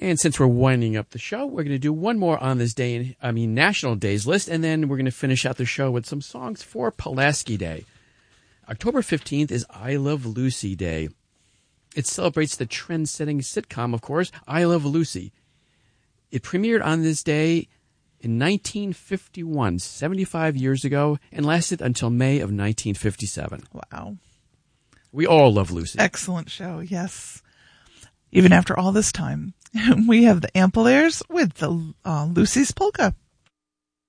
And since we're winding up the show, we're going to do one more on this National Days list, and then we're going to finish out the show with some songs for Pulaski Day. October 15th is I Love Lucy Day. It celebrates the trend-setting sitcom, of course, I Love Lucy. It premiered on this day in 1951, 75 years ago, and lasted until May of 1957. Wow. We all love Lucy. Excellent show, yes. Even after all this time. We have the Ampleairs with the Lucy's Polka.